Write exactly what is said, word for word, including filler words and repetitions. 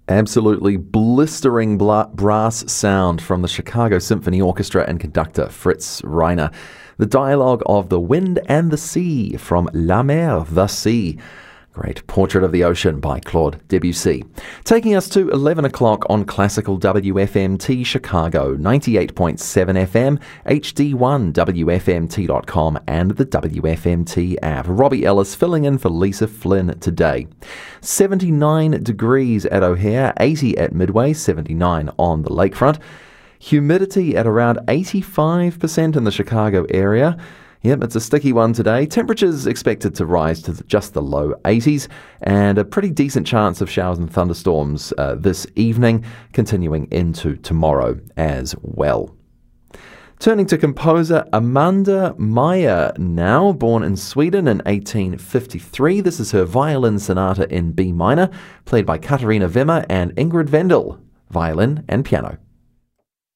Absolutely blistering bla- brass sound from the Chicago Symphony Orchestra and conductor Fritz Reiner. The dialogue of the wind and the sea from La Mer, the Sea. Great Portrait of the Ocean by Claude Debussy. Taking us to eleven o'clock on Classical W F M T Chicago, ninety-eight point seven F M, H D one, W F M T dot com and the W F M T app. Robbie Ellis filling in for Lisa Flynn today. seventy-nine degrees at O'Hare, eighty at Midway, seventy-nine on the lakefront. Humidity at around eighty-five percent in the Chicago area. Yep, it's a sticky one today. Temperatures expected to rise to just the low eighties and a pretty decent chance of showers and thunderstorms uh, this evening, continuing into tomorrow as well. Turning to composer Amanda Meyer now, born in Sweden in eighteen fifty-three. This is her violin sonata in B minor, played by Katarina Wimmer and Ingrid Wendel, violin and piano.